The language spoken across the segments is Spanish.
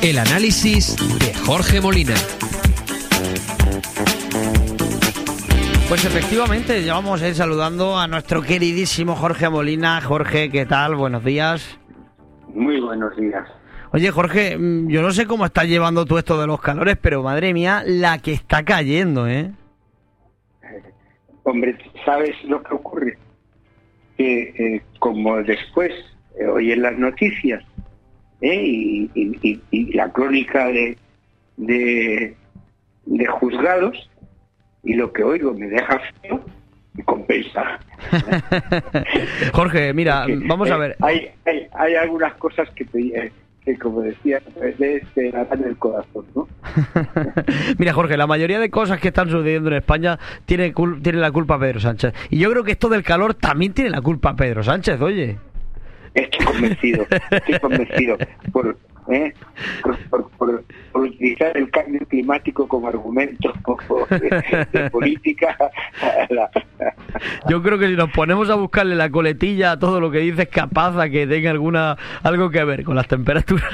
El análisis de Jorge Molina. Pues efectivamente, ya vamos a ir saludando a nuestro queridísimo Jorge Molina. Jorge, ¿qué tal? Buenos días. Muy buenos días. Oye, Jorge, yo no sé cómo estás llevando tú esto de los calores, pero madre mía, la que está cayendo, ¿eh? Hombre, ¿sabes lo que ocurre? Que como después oí en las noticias y la crónica de juzgados, y lo que oigo me deja feo y compensa. Jorge, mira, vamos a ver. Hay algunas cosas que como decía, te dan el corazón, ¿no? Mira, Jorge, la mayoría de cosas que están sucediendo en España tiene la culpa Pedro Sánchez. Y yo creo que esto del calor también tiene la culpa Pedro Sánchez, oye. Estoy convencido por utilizar el cambio climático como argumento de política. Yo creo que si nos ponemos a buscarle la coletilla a todo lo que dice, es capaz de que tenga algo que ver con las temperaturas.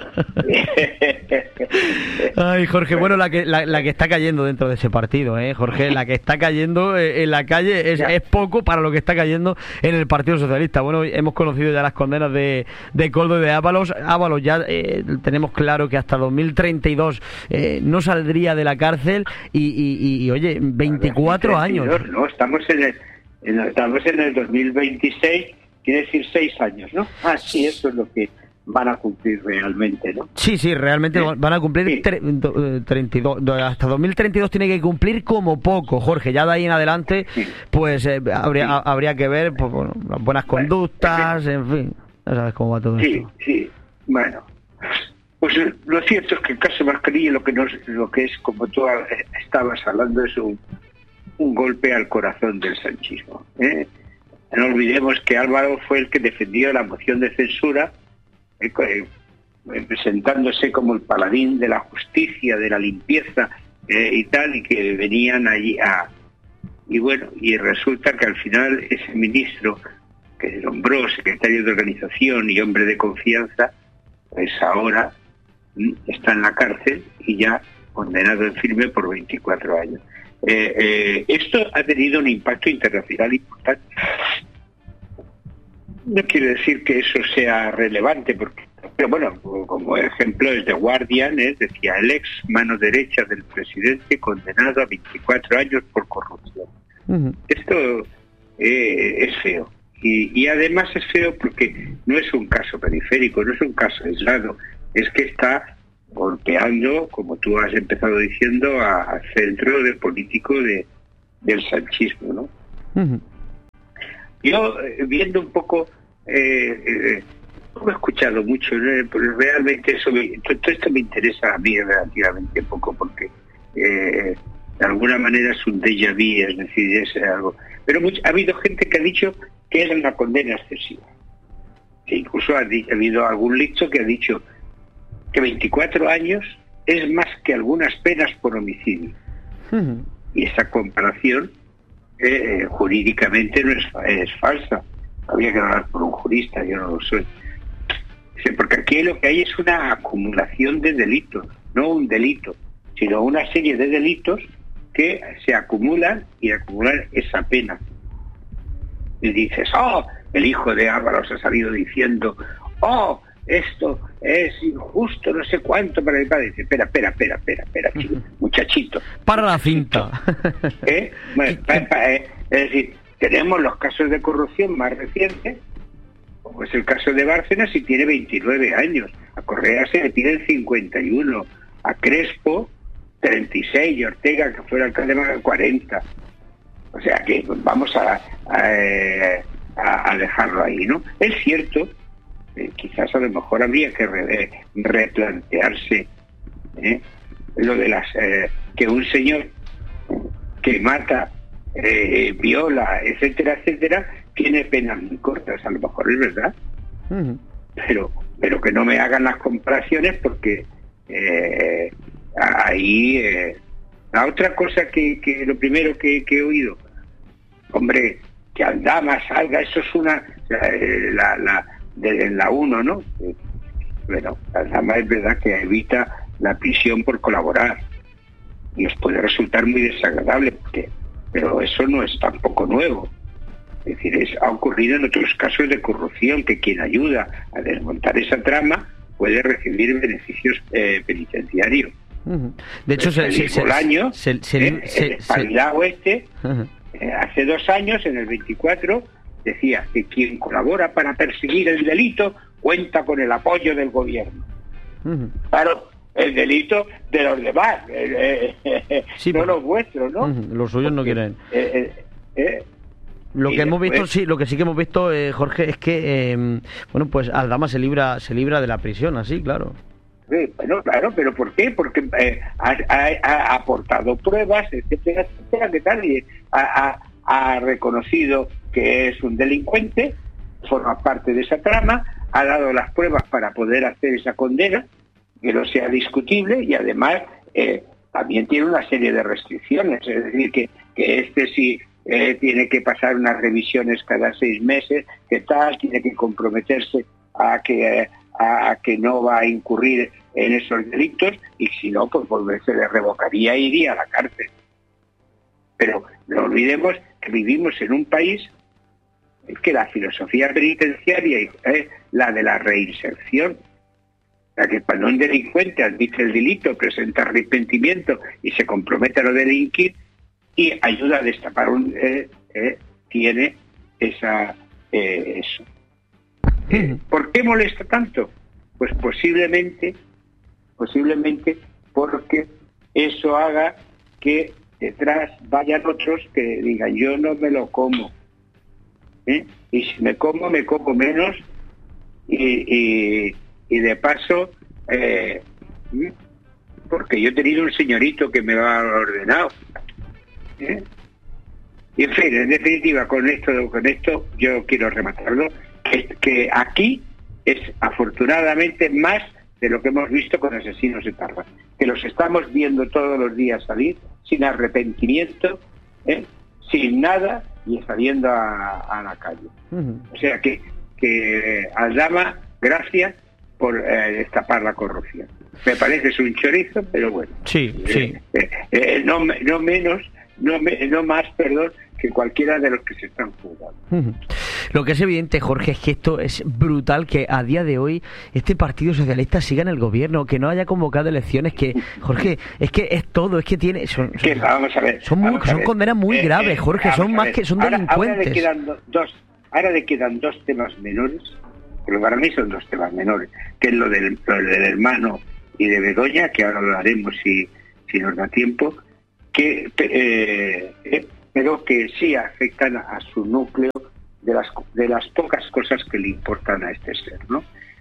Ay, Jorge, bueno, la que está cayendo dentro de ese partido, Jorge, la que está cayendo en la calle es poco para lo que está cayendo en el Partido Socialista. Bueno, hemos conocido ya las condenas de Koldo y de Ábalos. Ábalos ya tenemos claro que hasta 2032 no saldría de la cárcel y oye, 24 años. No, estamos en el 2026, quiere decir 6 años, ¿no? Ah, sí, eso es lo que van a cumplir realmente, ¿no? Sí, realmente van a cumplir 32. Hasta 2032 tiene que cumplir como poco, Jorge. Ya de ahí en adelante, pues habría que ver pues, bueno, las buenas conductas, en fin. Ya sabes cómo va todo esto. Sí, bueno. Pues lo cierto es que el caso Mascarilla lo que es, como tú estabas hablando, es un golpe al corazón del sanchismo. No olvidemos que Álvaro fue el que defendió la moción de censura, presentándose como el paladín de la justicia, de la limpieza y tal, y que venían allí y resulta que al final ese ministro que nombró secretario de organización y hombre de confianza, pues ahora está en la cárcel y ya condenado en firme por 24 años. Esto ha tenido un impacto internacional importante. No quiero decir que eso sea relevante, pero bueno, como ejemplo es The Guardian, decía, el ex mano derecha del presidente condenado a 24 años por corrupción. Uh-huh. Esto es feo. Y además es feo porque no es un caso periférico, no es un caso aislado, es que está golpeando, como tú has empezado diciendo, al centro de político del sanchismo, ¿no? Uh-huh. Yo, viendo un poco, no he escuchado mucho, pero realmente todo esto me interesa a mí relativamente poco, porque de alguna manera es un déjà vu, es decir, es algo. Pero ha habido gente que ha dicho que era una condena excesiva. E incluso ha habido algún listo que ha dicho que 24 años es más que algunas penas por homicidio. Uh-huh. Y esa comparación jurídicamente no es falsa. Habría que hablar por un jurista, yo no lo soy. Porque aquí lo que hay es una acumulación de delitos, no un delito, sino una serie de delitos que se acumulan y acumulan esa pena. Y dices, el hijo de Ábalos ha salido diciendo, esto es injusto, no sé cuánto para el padre. Dice, espera, chico, muchachito. Para la cinta. Bueno, es decir, tenemos los casos de corrupción más recientes, como es el caso de Bárcenas, y tiene 29 años. A Correa se le piden 51, a Crespo 36, y Ortega, que fue el alcalde, más 40. O sea que vamos a dejarlo ahí, ¿no? Es cierto, quizás a lo mejor habría que replantearse lo de que un señor que mata, viola, etcétera, tiene penas muy cortas, a lo mejor es verdad. Uh-huh. Pero que no me hagan las comparaciones, porque ahí la otra cosa que lo primero que he oído, hombre, que Aldama salga, eso es una de la 1, ¿no? Bueno, Aldama es verdad que evita la prisión por colaborar y os puede resultar muy desagradable, pero eso no es tampoco nuevo. Es decir, ha ocurrido en otros casos de corrupción, que quien ayuda a desmontar esa trama puede recibir beneficios penitenciarios. De hecho, hace 2 años, en el 24, decía que quien colabora para perseguir el delito cuenta con el apoyo del gobierno. Claro, el delito de los demás, no los vuestros, ¿no? Los suyos no quieren. Lo que hemos visto, lo que sí que hemos visto, Jorge, es que pues Aldama se libra de la prisión, así, claro. Sí, bueno, claro, pero ¿por qué? Porque ha aportado pruebas, etcétera, etcétera, que tal, y ha reconocido que es un delincuente, forma parte de esa trama, ha dado las pruebas para poder hacer esa condena, que no sea discutible, y además también tiene una serie de restricciones, es decir, que sí tiene que pasar unas revisiones cada 6 meses, que tal, tiene que comprometerse a que no va a incurrir en esos delitos, y si no, pues se le revocaría e iría a la cárcel. Pero no olvidemos que vivimos en un país que la filosofía penitenciaria es la de la reinserción, la que cuando un delincuente admite el delito, presenta arrepentimiento y se compromete a no delinquir y ayuda a destapar tiene eso. ¿Por qué molesta tanto? Pues posiblemente porque eso haga que detrás vayan otros que digan, yo no me lo como, y si me como menos, y de paso, porque yo he tenido un señorito que me lo ha ordenado, y en fin, en definitiva, con esto yo quiero rematarlo, que aquí es afortunadamente más de lo que hemos visto con asesinos de Tarba, que los estamos viendo todos los días salir sin arrepentimiento, sin nada, y saliendo a la calle. O sea que Aldama, gracias por destapar la corrupción. Me parece es un chorizo, pero bueno. Sí. No más, que cualquiera de los que se están jugando. Lo que es evidente, Jorge, es que esto es brutal, que a día de hoy este Partido Socialista siga en el gobierno, que no haya convocado elecciones, que, Jorge, es que es todo, es que tiene... Vamos a ver. Son condenas muy graves, Jorge, son delincuentes. Ahora le quedan 2 temas menores, pero para mí son 2 temas menores, que es lo del hermano y de Begoña, que ahora lo haremos si nos da tiempo, pero que sí afectan a su núcleo de las pocas cosas que le importan a este ser, ¿no?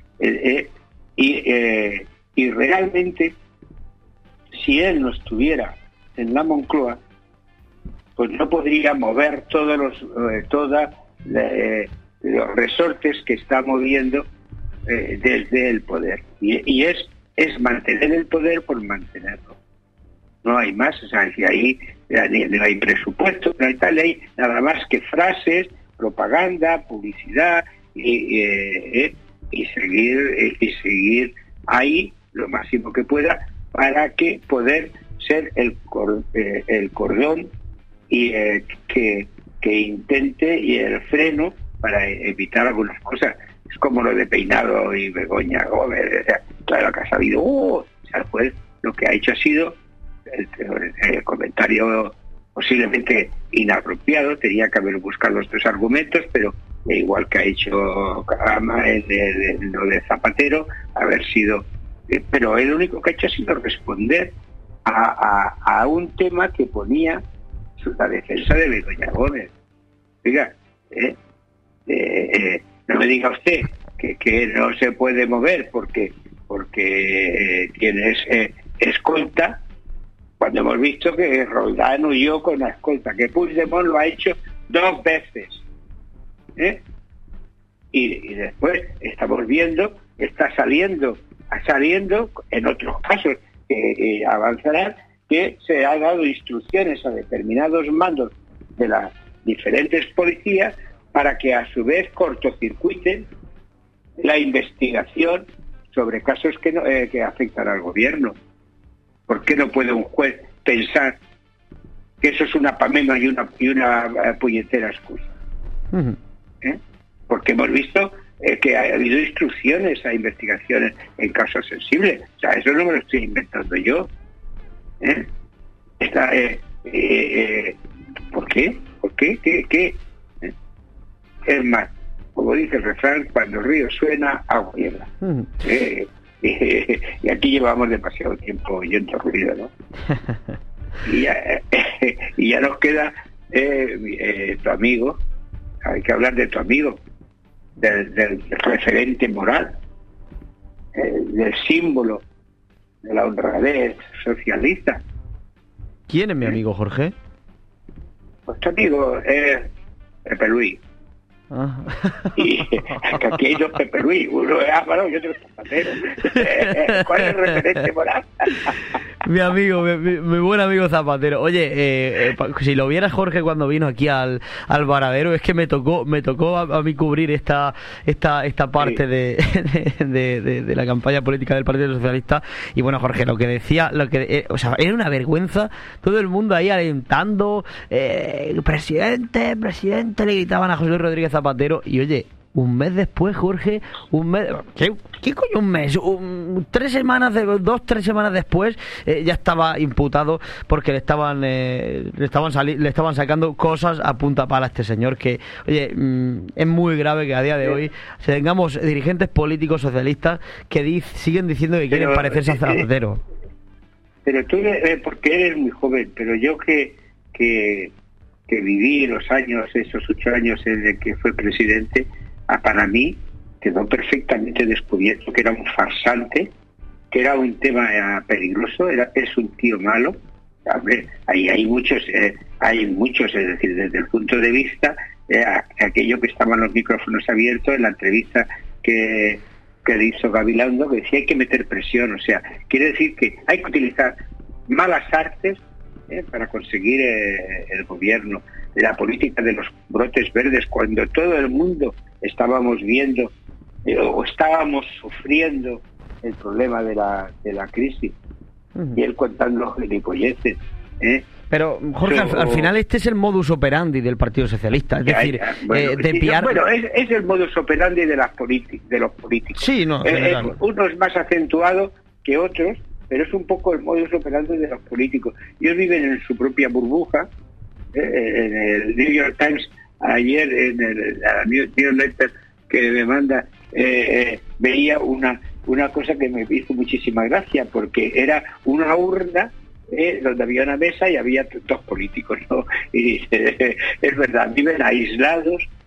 Y realmente, si él no estuviera en la Moncloa, pues no podría mover todos los resortes que está moviendo desde el poder. Y es mantener el poder por mantenerlo. No hay más, o sea, si ahí no hay presupuesto, no hay tal, hay nada más que frases, propaganda, publicidad, y seguir ahí lo máximo que pueda para que poder ser el cordón y que intente, y el freno para evitar algunas cosas. Es como lo de Peinado y Begoña Gómez, o sea, claro que ha sabido, o sea, el juez lo que ha hecho ha sido el comentario posiblemente inapropiado, tenía que haber buscado los 3 argumentos, pero igual que ha hecho Carama en lo de Zapatero, haber sido, pero él lo único que ha hecho ha sido responder a un tema que ponía la defensa de Begoña Gómez. Oiga, no me diga usted que no se puede mover porque tienes escolta, cuando hemos visto que Roldán huyó con la escolta, que Puigdemont lo ha hecho 2 veces, y después estamos viendo que está saliendo en otros casos que avanzarán, que se ha dado instrucciones a determinados mandos de las diferentes policías para que a su vez cortocircuiten la investigación sobre casos que afectan al gobierno. ¿Por qué no puede un juez pensar que eso es una pamema y una puñetera excusa? Porque hemos visto que ha habido instrucciones a investigaciones en casos sensibles. O sea, eso no me lo estoy inventando yo. ¿Por qué? ¿Por qué? ¿Qué? Es más, como dice el refrán, cuando el río suena, agua lleva. Y aquí llevamos demasiado tiempo oyendo ruido, ¿no? Y ya nos queda tu amigo. Hay que hablar de tu amigo, del referente moral, del símbolo de la honradez socialista. ¿Quién es mi amigo, Jorge? Pues tu amigo es Pepe Luis. Y aquí hay dos Pepe Luis, uno es Álvaro y otro es Zapatero. ¿Cuál es el referente moral? Mi amigo, mi buen amigo Zapatero. Oye, si lo viera Jorge cuando vino aquí al Varadero, es que me tocó a mí cubrir esta parte de la campaña política del Partido Socialista. Y bueno, Jorge, lo que decía, o sea, era una vergüenza. Todo el mundo ahí alentando, presidente, le gritaban a José Luis Rodríguez Zapatero. Y oye, un mes después, Jorge, ¿qué coño un mes? 3 semanas después ya estaba imputado porque le estaban sacando cosas a punta pala a este señor, que, oye, es muy grave que a día de hoy tengamos dirigentes políticos socialistas que siguen diciendo que quieren parecerse a Zapatero. Pero tú, porque eres muy joven, pero yo que viví los años, esos 8 años en el que fue presidente, para mí quedó perfectamente descubierto que era un farsante, que era un tema peligroso, es un tío malo. Hombre, hay muchos, es decir, desde el punto de vista aquello que estaban los micrófonos abiertos en la entrevista que le hizo Gabilondo, que decía hay que meter presión, o sea, quiere decir que hay que utilizar malas artes para conseguir el gobierno, de la política de los brotes verdes, cuando todo el mundo estábamos viendo o estábamos sufriendo el problema de la crisis, y él contando gilipolleces. Pero, Jorge, al final este es el modus operandi del Partido Socialista, es decir, es el modus operandi de los políticos. Sí, no, uno es más acentuado que otros, pero es un poco el modus operandi de los políticos. Ellos viven en su propia burbuja. En el New York Times ayer, en la newsletter que me manda, veía una cosa que me hizo muchísima gracia, porque era una urna donde había una mesa y había 2 políticos, ¿no? Y dice, es verdad, viven aislados